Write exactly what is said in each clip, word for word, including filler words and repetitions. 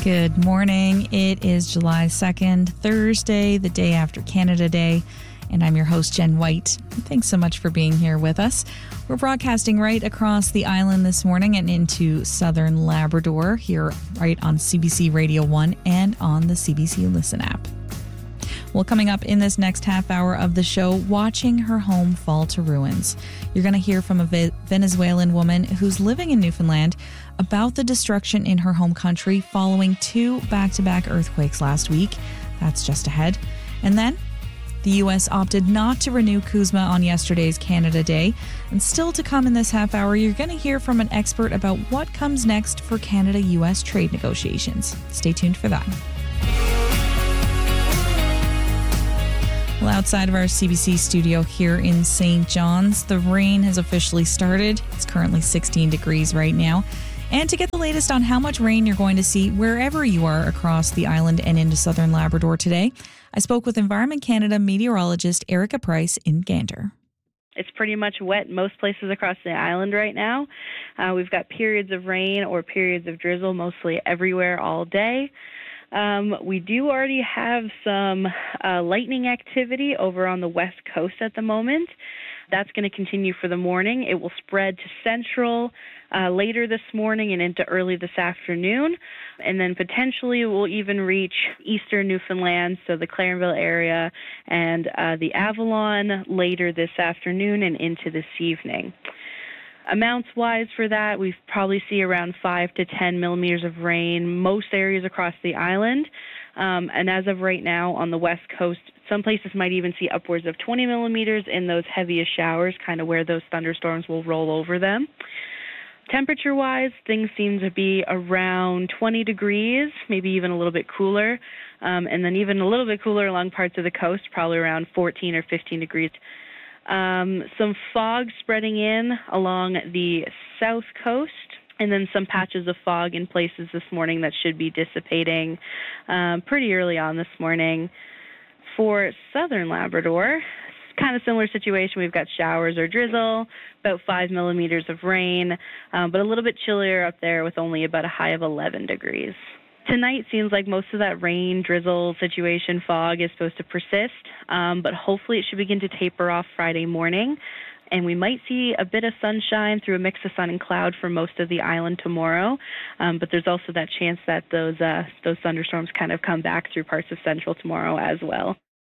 Good morning. It is July second, Thursday, the day after Canada Day, and I'm your host, Jen White. Thanks so much for being here with us. We're broadcasting right across the island this morning and into southern Labrador here right on C B C Radio one and on the C B C Listen app. Well, coming up in this next half hour of the show, watching her home fall to ruins. You're going to hear from a Venezuelan woman who's living in Newfoundland about the destruction in her home country following two back-to-back earthquakes last week. That's just ahead. And then the U S opted not to renew CUSMA on yesterday's Canada Day. And still to come in this half hour, you're going to hear from an expert about what comes next for Canada-U S trade negotiations. Stay tuned for that. Well, outside of our C B C studio here in Saint John's, the rain has officially started. It's currently sixteen degrees right now. And to get the latest on how much rain you're going to see wherever you are across the island and into southern Labrador today, I spoke with Environment Canada meteorologist Erica Price in Gander. It's pretty much wet most places across the island right now. Uh, we've got periods of rain or periods of drizzle mostly everywhere all day. Um, we do already have some uh, lightning activity over on the west coast at the moment. That's going to continue for the morning. It will spread to central uh, later this morning and into early this afternoon. And then potentially it will even reach eastern Newfoundland, so the Clarenville area and uh, the Avalon later this afternoon and into this evening. Amounts-wise for that, we probably see around five to ten millimeters of rain, most areas across the island. Um, and as of right now on the west coast, some places might even see upwards of twenty millimeters in those heaviest showers, kind of where those thunderstorms will roll over them. Temperature-wise, things seem to be around twenty degrees, maybe even a little bit cooler. Um, and then even a little bit cooler along parts of the coast, probably around fourteen or fifteen degrees. Um, some fog spreading in along the south coast, and then some patches of fog in places this morning that should be dissipating um, pretty early on this morning. For southern Labrador, kind of similar situation. We've got showers or drizzle, about five millimeters of rain, um, but a little bit chillier up there with only about a high of eleven degrees. Tonight seems like most of that rain, drizzle situation, fog is supposed to persist, um, but hopefully it should begin to taper off Friday morning, and we might see a bit of sunshine through a mix of sun and cloud for most of the island tomorrow, um, but there's also that chance that those uh, those thunderstorms kind of come back through parts of central tomorrow as well.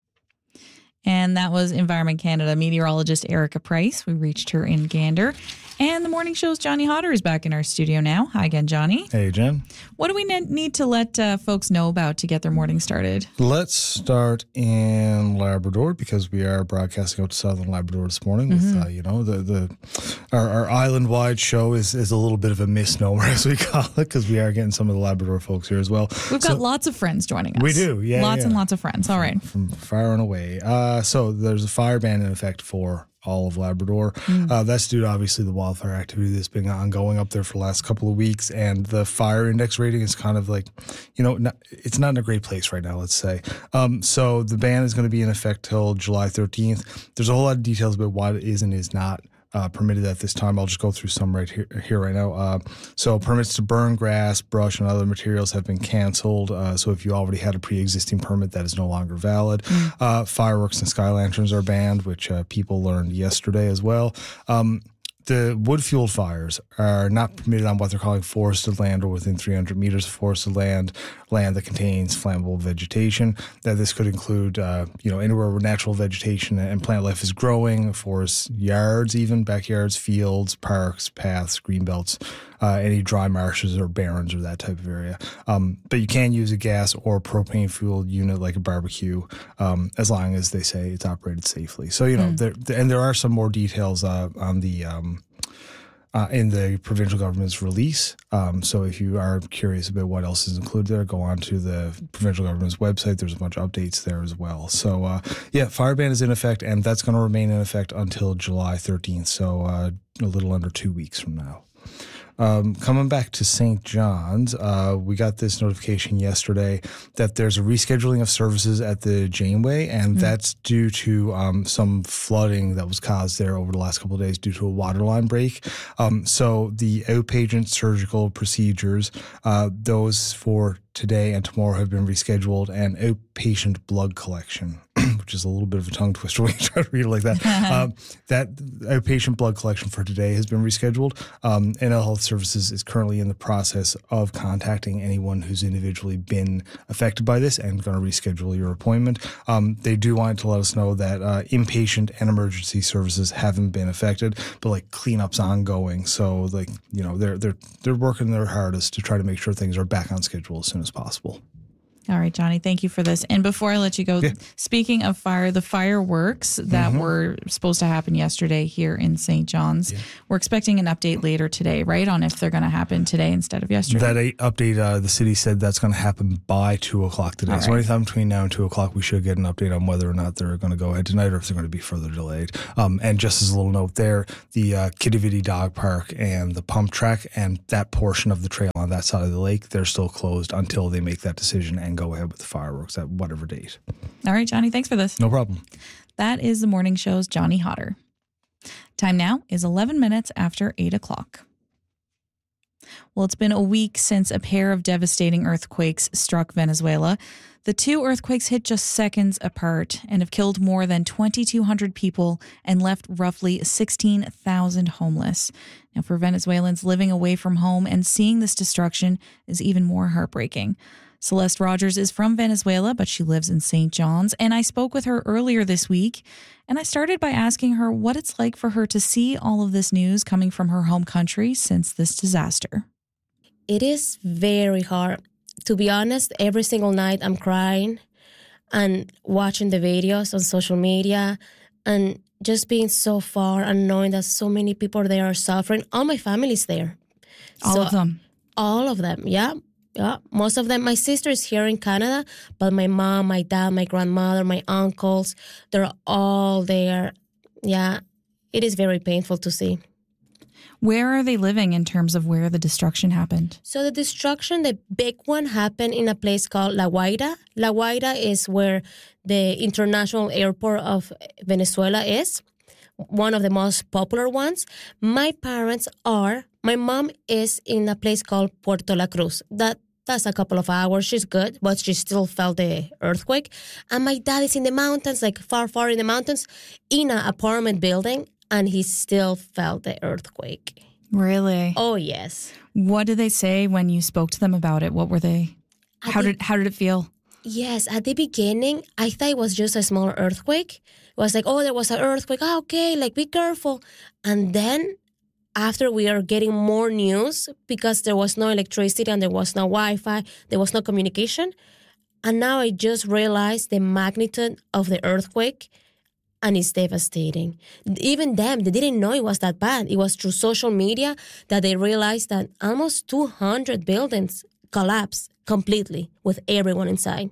And that was Environment Canada meteorologist Erica Price. We reached her in Gander. And the morning show's Johnny Hodder is back in our studio now. Hi again, Johnny. Hey, Jen. What do we need to let uh, folks know about to get their morning started? Let's start in Labrador because we are broadcasting out to southern Labrador this morning. With mm-hmm. uh, you know the the our, our island-wide show is is a little bit of a misnomer as we call it because we are getting some of the Labrador folks here as well. We've got so, lots of friends joining us. We do, yeah, lots yeah. and lots of friends. All right, from, from far and away. Uh, so there's a fire ban in effect for all of Labrador. Mm. Uh, that's due to obviously the wildfire activity that's been ongoing up there for the last couple of weeks, and the fire index rating is kind of like, you know, not, it's not in a great place right now, let's say. Um, so the ban is going to be in effect till July thirteenth. There's a whole lot of details about what is and is not Uh, permitted at this time. I'll just go through some right here, here right now. Uh, so permits to burn grass, brush, and other materials have been canceled. Uh, so if you already had a pre-existing permit, that is no longer valid. Mm. Uh, fireworks and sky lanterns are banned, which uh, people learned yesterday as well. Um, The wood-fueled fires are not permitted on what they're calling forested land or within three hundred meters of forested land, land that contains flammable vegetation. That this could include, uh, you know, anywhere where natural vegetation and plant life is growing, forest yards, even backyards, fields, parks, paths, green belts, uh, any dry marshes or barrens or that type of area. Um, but you can use a gas or propane-fueled unit like a barbecue, um, as long as they say it's operated safely. So, you know, mm. there, and there are some more details uh, on the um, Uh, in the provincial government's release. Um, so if you are curious about what else is included there, go on to the provincial government's website. There's a bunch of updates there as well. So uh, yeah, fire ban is in effect, and that's going to remain in effect until July thirteenth, so uh, a little under two weeks from now. Um, coming back to Saint John's, uh, we got this notification yesterday that there's a rescheduling of services at the Janeway, and mm-hmm. that's due to um, some flooding that was caused there over the last couple of days due to a water line break. Um, so the outpatient surgical procedures, uh, those for today and tomorrow have been rescheduled, and outpatient blood collection, which is a little bit of a tongue twister when you try to read it like that. um, that outpatient blood collection for today has been rescheduled. Um, N L Health Services is currently in the process of contacting anyone who's individually been affected by this and going to reschedule your appointment. Um, they do want to let us know that uh, inpatient and emergency services haven't been affected, but like cleanup's ongoing. So like, you know, they're they're they're working their hardest to try to make sure things are back on schedule as soon as possible. All right, Johnny, thank you for this. And before I let you go, yeah. speaking of fire, the fireworks that mm-hmm. were supposed to happen yesterday here in Saint John's, yeah. we're expecting an update later today, right, on if they're going to happen today instead of yesterday? That update, uh, the city said that's going to happen by two o'clock today. All so right. anytime between now and two o'clock, we should get an update on whether or not they're going to go ahead tonight or if they're going to be further delayed. Um, and just as a little note there, the uh, Kitty Vitty Dog Park and the pump track and that portion of the trail on that side of the lake, they're still closed until they make that decision and go ahead with the fireworks at whatever date. All right, Johnny, thanks for this. No problem. That is the morning show's Johnny Hodder. Time now is eleven minutes after eight o'clock. Well, it's been a week since a pair of devastating earthquakes struck Venezuela. The two earthquakes hit just seconds apart and have killed more than twenty-two hundred people and left roughly sixteen thousand homeless. Now, for Venezuelans living away from home and seeing this destruction is even more heartbreaking. Celeste Rogers is from Venezuela, but she lives in Saint John's, and I spoke with her earlier this week, and I started by asking her what it's like for her to see all of this news coming from her home country since this disaster. It is very hard. To be honest, every single night I'm crying and watching the videos on social media and just being so far and knowing that so many people there are suffering. All my family's there. All so, of them? All of them, yeah. Yeah, most of them. My sister is here in Canada, but my mom, my dad, my grandmother, my uncles, they're all there. Yeah, it is very painful to see. Where are they living in terms of where the destruction happened? So the destruction, the big one, happened in a place called La Guaira. La Guaira is where the international airport of Venezuela is, one of the most popular ones. My parents are... My mom is in a place called Puerto La Cruz. That That's a couple of hours. She's good, but she still felt the earthquake. And my dad is in the mountains, like far, far in the mountains, in an apartment building, and he still felt the earthquake. Really? Oh, yes. What did they say when you spoke to them about it? What were they? How the, did how did it feel? Yes, at the beginning, I thought it was just a small earthquake. It was like, oh, there was an earthquake. Oh, okay, like, be careful. And then after we are getting more news, because there was no electricity and there was no Wi-Fi, there was no communication. And now I just realized the magnitude of the earthquake, and it's devastating. Even them, they didn't know it was that bad. It was through social media that they realized that almost two hundred buildings collapsed completely with everyone inside.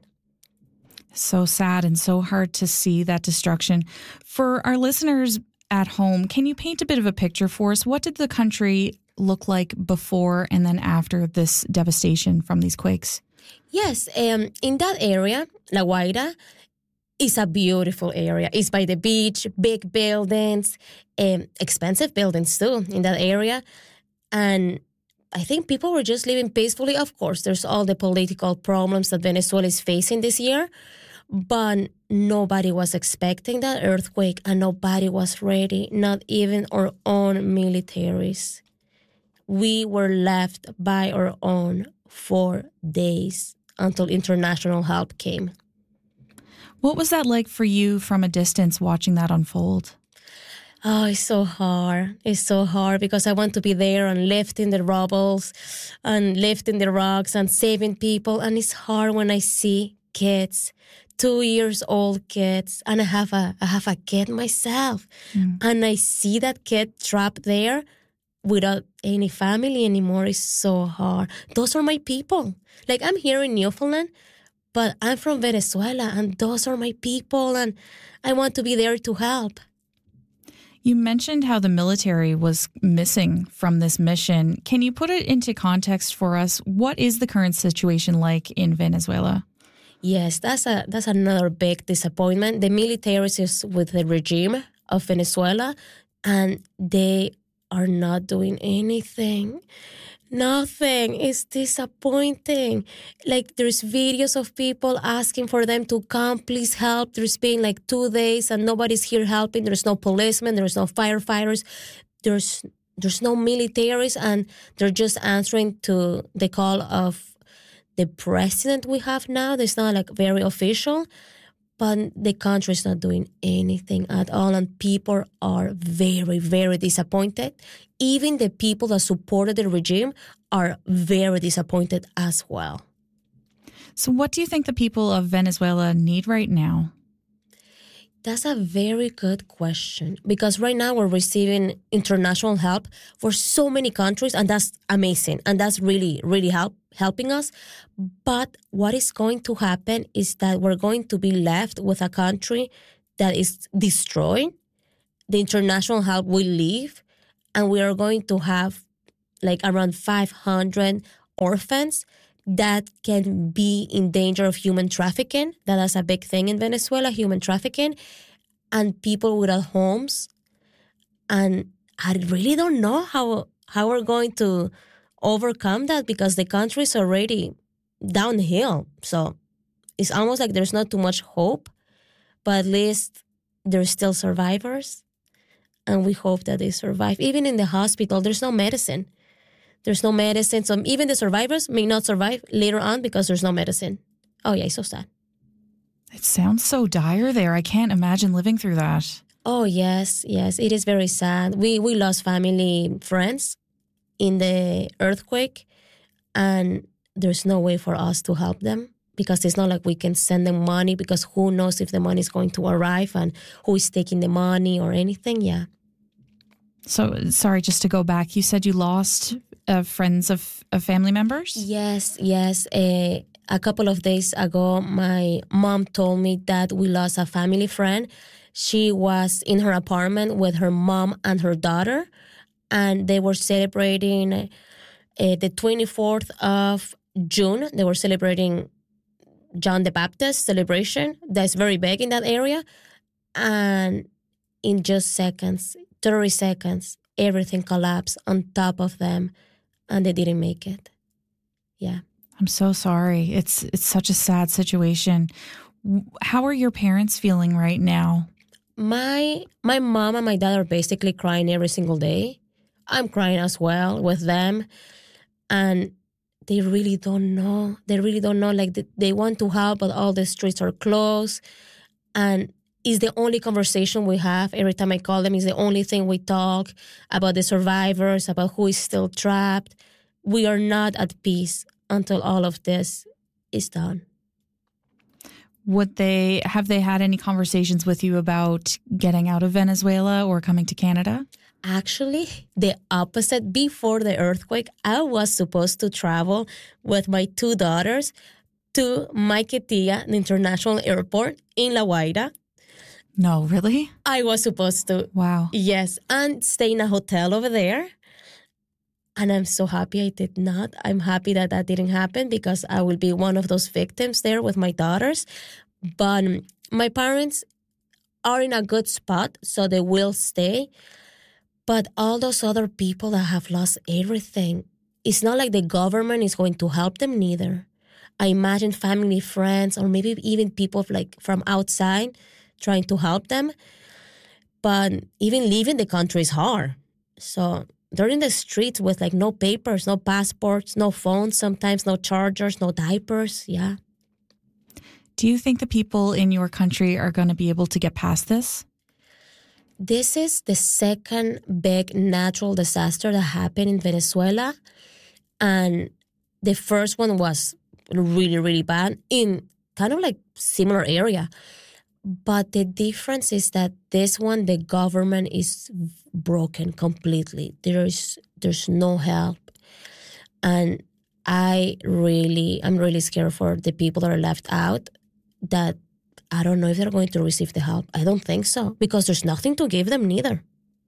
So sad and so hard to see that destruction. For our listeners at home, can you paint a bit of a picture for us? What did the country look like before and then after this devastation from these quakes? Yes, um, in that area, La Guaira is a beautiful area. It's by the beach, big buildings, um, expensive buildings too in that area. And I think people were just living peacefully. Of course, there's all the political problems that Venezuela is facing this year. But nobody was expecting that earthquake and nobody was ready, not even our own militaries. We were left by our own for days until international help came. What was that like for you from a distance watching that unfold? Oh, it's so hard. It's so hard because I want to be there and lifting the rubbles and lifting the rocks and saving people. And it's hard when I see kids, two years old kids, and I have a I have a kid myself, mm. and I see that kid trapped there without any family anymore. It's so hard. Those are my people. Like, I'm here in Newfoundland, but I'm from Venezuela, and those are my people, and I want to be there to help. You mentioned how the military was missing from this mission. Can you put it into context for us? What is the current situation like in Venezuela? Yes, that's a that's another big disappointment. The military is with the regime of Venezuela, and they are not doing anything. Nothing. It's disappointing. Like, there's videos of people asking for them to come, please help. There's been like two days and nobody's here helping. There's no policemen. There's no firefighters. There's there's no militaries, and they're just answering to the call of the president we have now. It's not like very official, but the country is not doing anything at all, and people are very, very disappointed. Even the people that supported the regime are very disappointed as well. So what do you think the people of Venezuela need right now? That's a very good question, because right now we're receiving international help for so many countries, and that's amazing, and that's really, really help helping us. But what is going to happen is that we're going to be left with a country that is destroyed. The international help will leave, and we are going to have like around five hundred orphans that can be in danger of human trafficking. That is a big thing in Venezuela, human trafficking, and people without homes. And I really don't know how how we're going to overcome that, because the country is already downhill. So it's almost like there's not too much hope, but at least there's still survivors, and we hope that they survive. Even in the hospital, there's no medicine. There's no medicine. So even the survivors may not survive later on because there's no medicine. Oh, yeah, it's so sad. It sounds so dire there. I can't imagine living through that. Oh, yes, yes. It is very sad. We we lost family, friends in the earthquake, and there's no way for us to help them, because it's not like we can send them money, because who knows if the money is going to arrive and who is taking the money or anything. Yeah. So, sorry, just to go back, you said you lost uh, friends of, of family members? Yes, yes. Uh, a couple of days ago, my mom told me that we lost a family friend. She was in her apartment with her mom and her daughter, and they were celebrating uh, the twenty-fourth of June. They were celebrating John the Baptist celebration. That's very big in that area. And in just seconds, thirty seconds, everything collapsed on top of them, and they didn't make it. Yeah. I'm so sorry. It's it's such a sad situation. How are your parents feeling right now? My my mom and my dad are basically crying every single day. I'm crying as well with them. And they really don't know. They really don't know. Like, they want to help, but all the streets are closed. And it's the only conversation we have. Every time I call them, it's the only thing we talk about, the survivors, about who is still trapped. We are not at peace until all of this is done. Would they, have they had any conversations with you about getting out of Venezuela or coming to Canada? Actually, the opposite. Before the earthquake, I was supposed to travel with my two daughters to Maiquetía, the international airport in La Guaira. No, really? I was supposed to. Wow. Yes, and stay in a hotel over there. And I'm so happy I did not. I'm happy that that didn't happen, because I will be one of those victims there with my daughters. But my parents are in a good spot, so they will stay. But all those other people that have lost everything, it's not like the government is going to help them neither. I imagine family, friends, or maybe even people like from outside trying to help them. But even leaving the country is hard. So they're in the streets with like no papers, no passports, no phones, sometimes no chargers, no diapers. Yeah. Do you think the people in your country are going to be able to get past this? This is the second big natural disaster that happened in Venezuela. And the first one was really, really bad in kind of like similar area. But the difference is that this one, the government is broken completely. There is, there's no help. And I really, I'm really scared for the people that are left out, that I don't know if they're going to receive the help. I don't think so, because there's nothing to give them neither.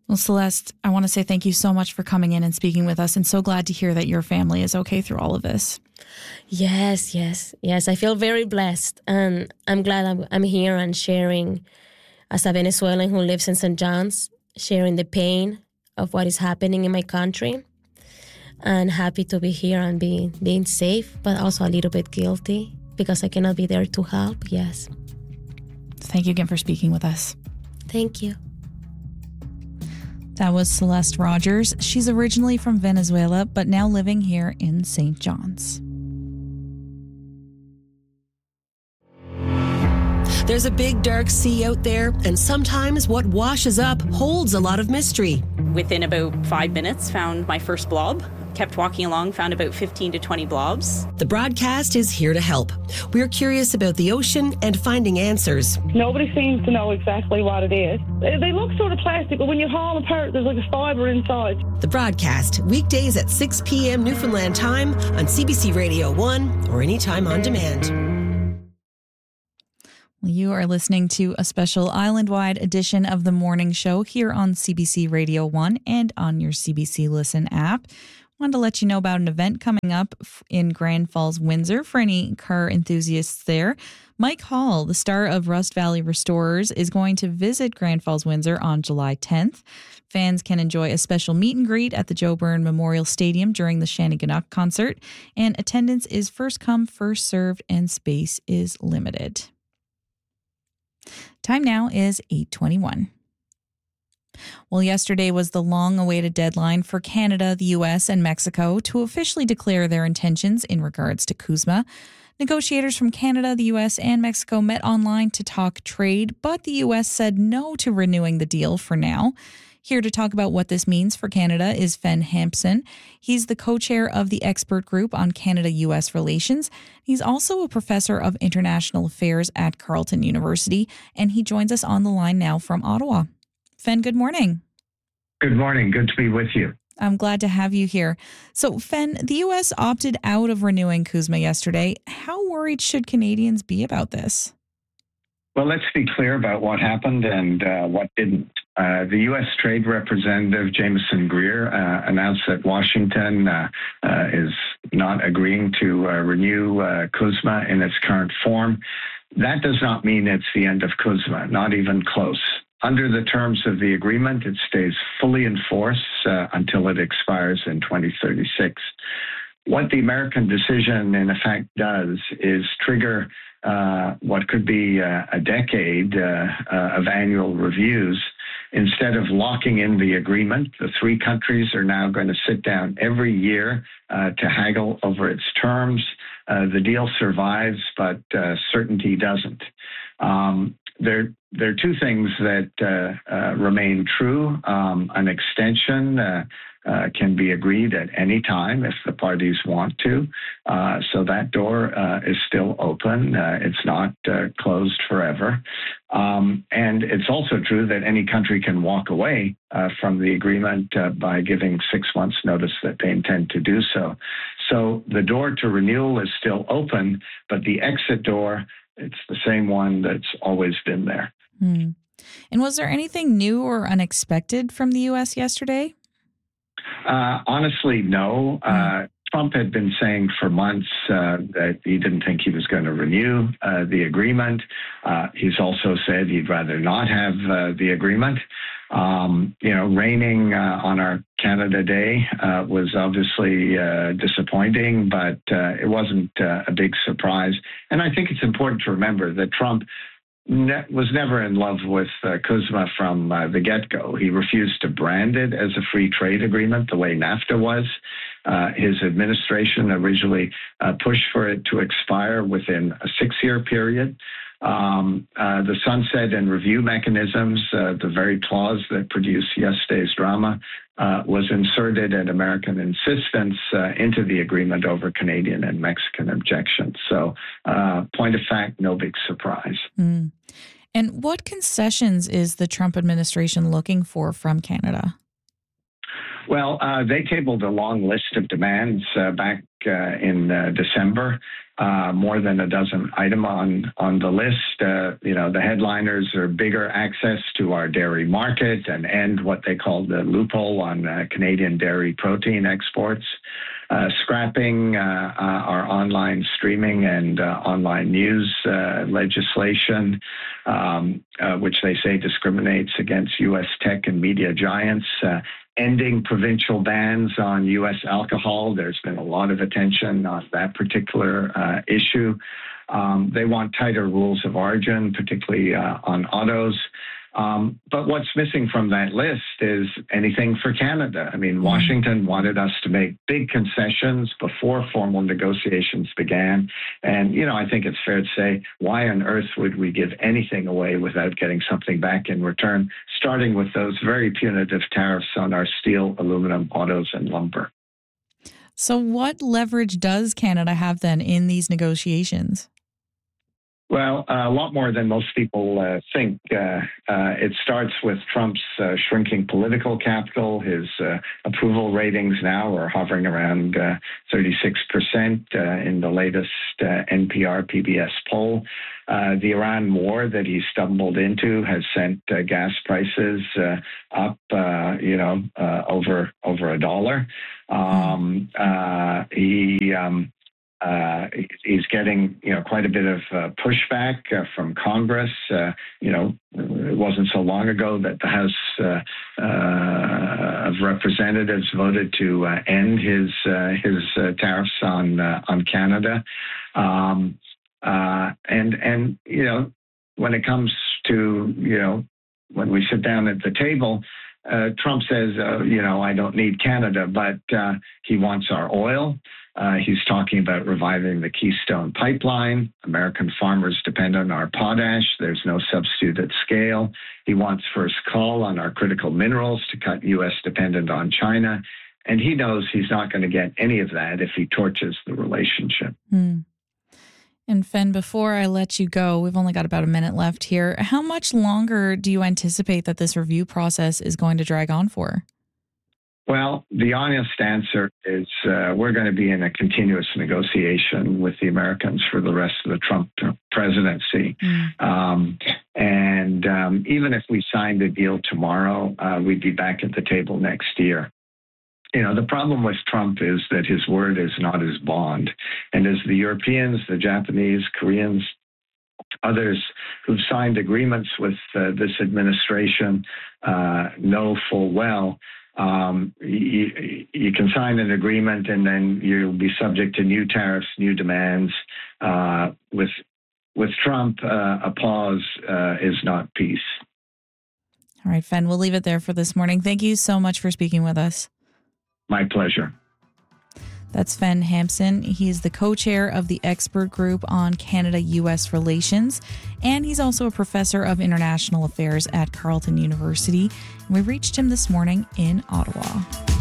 Well, Celeste, I want to say thank you so much for coming in and speaking with us, and so glad to hear that your family is okay through all of this. Yes, yes, yes. I feel very blessed, and I'm glad I'm, I'm here and sharing, as a Venezuelan who lives in Saint John's, sharing the pain of what is happening in my country, and happy to be here and be, being safe, but also a little bit guilty because I cannot be there to help. Yes. Thank you again for speaking with us. Thank you. That was Celeste Rogers. She's originally from Venezuela, but now living here in Saint John's. There's a big, dark sea out there, and sometimes what washes up holds a lot of mystery. Within about five minutes, found my first blob. Kept walking along, found about fifteen to twenty blobs. The broadcast is here to help. We're curious about the ocean and finding answers. Nobody seems to know exactly what it is. They, they look sort of plastic, but when you haul them apart, there's like a fibre inside. The broadcast, weekdays at six p.m. Newfoundland time on C B C Radio one or anytime on demand. You are listening to a special island-wide edition of The Morning Show here on C B C Radio one and on your C B C Listen app. Wanted to let you know about an event coming up in Grand Falls, Windsor for any car enthusiasts there. Mike Hall, the star of Rust Valley Restorers, is going to visit Grand Falls, Windsor on July tenth. Fans can enjoy a special meet and greet at the Joe Byrne Memorial Stadium during the Shanneyganock concert, and attendance is first come, first served, and space is limited. Time now is eight twenty-one. Well, yesterday was the long-awaited deadline for Canada, the U S, and Mexico to officially declare their intentions in regards to CUSMA. Negotiators from Canada, the U S, and Mexico met online to talk trade, but the U S said no to renewing the deal for now. Here to talk about what this means for Canada is Fen Hampson. He's the co-chair of the expert group on Canada-U S relations. He's also a professor of international affairs at Carleton University, and he joins us on the line now from Ottawa. Fen, good morning. Good morning. Good to be with you. I'm glad to have you here. So, Fen, the U S opted out of renewing CUSMA yesterday. How worried should Canadians be about this? Well, let's be clear about what happened and uh, what didn't. Uh, the U S Trade Representative Jameson Greer uh, announced that Washington uh, uh, is not agreeing to uh, renew uh, CUSMA in its current form. That does not mean it's the end of CUSMA, not even close. Under the terms of the agreement, it stays fully in force uh, until it expires in twenty thirty-six. What the American decision, in effect, does is trigger uh, what could be uh, a decade uh, uh, of annual reviews. Instead of locking in the agreement, the three countries are now going to sit down every year uh, to haggle over its terms. Uh, the deal survives, but uh, certainty doesn't. Um, there, there are two things that uh, uh, remain true. Um, an extension uh, uh, can be agreed at any time if the parties want to. Uh, so that door uh, is still open. Uh, it's not uh, closed forever. Um, and it's also true that any country can walk away uh, from the agreement uh, by giving six months notice that they intend to do so. So the door to renewal is still open, but the exit door, it's the same one that's always been there. Hmm. And was there anything new or unexpected from the U S yesterday? Uh, honestly, no. Uh, Trump had been saying for months uh, that he didn't think he was going to renew uh, the agreement. Uh, he's also said he'd rather not have uh, the agreement. Um, you know, raining uh, on our Canada Day uh, was obviously uh, disappointing, but uh, it wasn't uh, a big surprise. And I think it's important to remember that Trump ne- was never in love with uh, CUSMA from uh, the get-go. He refused to brand it as a free trade agreement the way NAFTA was. Uh, his administration originally uh, pushed for it to expire within a six-year period. Um, uh, the sunset and review mechanisms, uh, the very clause that produced yesterday's drama, uh, was inserted at American insistence uh, into the agreement over Canadian and Mexican objections. So, uh, point of fact, no big surprise. Mm. And what concessions is the Trump administration looking for from Canada? Well, uh, they tabled a long list of demands uh, back uh, in uh, December, uh, more than a dozen items on, on the list. Uh, you know, the headliners are bigger access to our dairy market and end what they call the loophole on uh, Canadian dairy protein exports, uh, scrapping uh, uh, our online streaming and uh, online news uh, legislation, um, uh, which they say discriminates against U S tech and media giants, uh, ending provincial bans on U S alcohol. There's been a lot of attention on that particular uh, issue. Um, they want tighter rules of origin, particularly uh, on autos. Um, but what's missing from that list is anything for Canada. I mean, Washington wanted us to make big concessions before formal negotiations began. And, you know, I think it's fair to say, why on earth would we give anything away without getting something back in return, starting with those very punitive tariffs on our steel, aluminum, autos, and lumber. So what leverage does Canada have then in these negotiations? Well, uh, a lot more than most people uh, think. Uh, uh, it starts with Trump's uh, shrinking political capital. His uh, approval ratings now are hovering around uh, thirty-six percent uh, in the latest uh, N P R P B S poll. Uh, the Iran war that he stumbled into has sent uh, gas prices uh, up, uh, you know, uh, over over a dollar. Um, uh, he um, Uh, he's getting, you know, quite a bit of uh, pushback uh, from Congress. Uh, you know, it wasn't so long ago that the House uh, uh, of Representatives voted to uh, end his uh, his uh, tariffs on uh, on Canada. Um, uh, and and you know, when it comes to, you know, when we sit down at the table, uh, Trump says, uh, you know, I don't need Canada, but uh, he wants our oil. Uh, he's talking about reviving the Keystone Pipeline. American farmers depend on our potash. There's no substitute at scale. He wants first call on our critical minerals to cut U S dependent on China. And he knows he's not going to get any of that if he torches the relationship. Hmm. And Fen, before I let you go, we've only got about a minute left here. How much longer do you anticipate that this review process is going to drag on for? Well, the honest answer is uh, we're going to be in a continuous negotiation with the Americans for the rest of the Trump presidency. Mm. Um, and um, even if we signed a deal tomorrow, uh, we'd be back at the table next year. You know, the problem with Trump is that his word is not his bond. And as the Europeans, the Japanese, Koreans, others who've signed agreements with uh, this administration uh, know full well, Um, you, you can sign an agreement and then you'll be subject to new tariffs, new demands. Uh, with with Trump, uh, a pause uh, is not peace. All right, Fen, we'll leave it there for this morning. Thank you so much for speaking with us. My pleasure. That's Fen Hampson. He's the co-chair of the expert group on Canada-U S relations, and he's also a professor of international affairs at Carleton University. And we reached him this morning in Ottawa.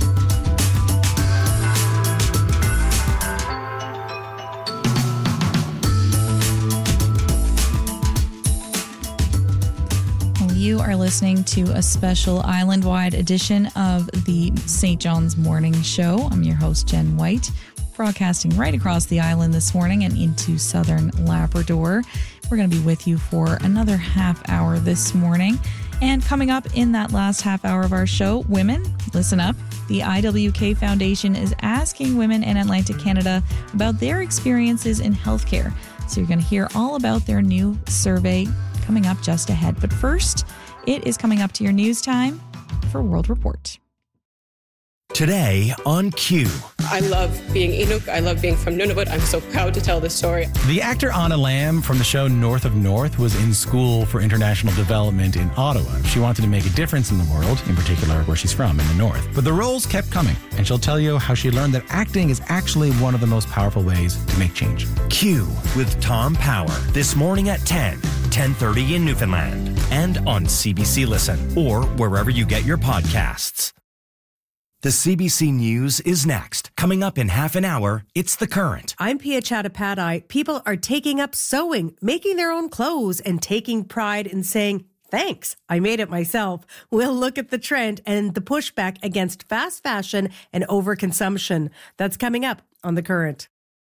You are listening to a special island-wide edition of the Saint John's Morning Show. I'm your host, Jen White, broadcasting right across the island this morning and into southern Labrador. We're going to be with you for another half hour this morning. And coming up in that last half hour of our show, women, listen up. The I W K Foundation is asking women in Atlantic Canada about their experiences in healthcare. So you're going to hear all about their new survey coming up just ahead. But first, it is coming up to your news time for World Report. Today on Q. I love being Inuk. I love being from Nunavut. I'm so proud to tell this story. The actor Anna Lamb from the show North of North was in school for international development in Ottawa. She wanted to make a difference in the world, in particular where she's from, in the North. But the roles kept coming, and she'll tell you how she learned that acting is actually one of the most powerful ways to make change. Q with Tom Power, this morning at ten, ten thirty in Newfoundland, and on C B C Listen, or wherever you get your podcasts. The C B C News is next. Coming up in half an hour, it's The Current. I'm Pia Chattopadhyay. People are taking up sewing, making their own clothes, and taking pride in saying Thanks, I made it myself. We'll look at the trend and the pushback against fast fashion and overconsumption. That's coming up on The Current.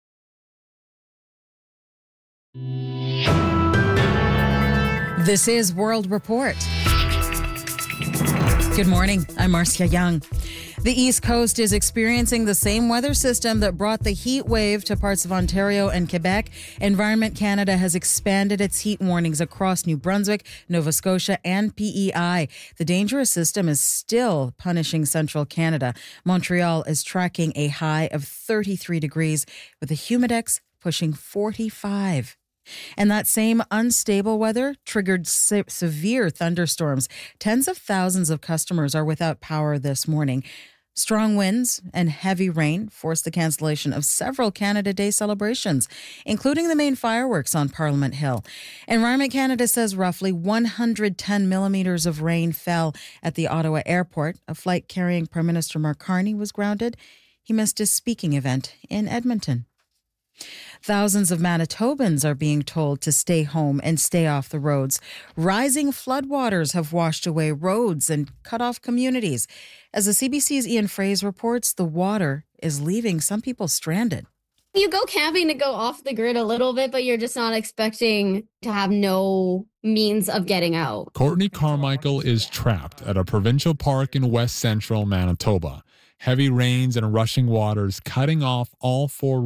This is World Report. Good morning. I'm Marcia Young. The East Coast is experiencing the same weather system that brought the heat wave to parts of Ontario and Quebec. Environment Canada has expanded its heat warnings across New Brunswick, Nova Scotia, and P E I. The dangerous system is still punishing central Canada. Montreal is tracking a high of thirty-three degrees, with the humidex pushing forty-five. And that same unstable weather triggered se- severe thunderstorms. Tens of thousands of customers are without power this morning. Strong winds and heavy rain forced the cancellation of several Canada Day celebrations, including the main fireworks on Parliament Hill. Environment Canada says roughly one hundred ten millimeters of rain fell at the Ottawa airport. A flight carrying Prime Minister Mark Carney was grounded. He missed his speaking event in Edmonton. Thousands of Manitobans are being told to stay home and stay off the roads. Rising floodwaters have washed away roads and cut off communities. As the C B C's Ian Fraze reports, the water is leaving some people stranded. You go camping to go off the grid a little bit, but you're just not expecting to have no means of getting out. Courtney Carmichael is trapped at a provincial park in west central Manitoba. Heavy rains and rushing waters cutting off all four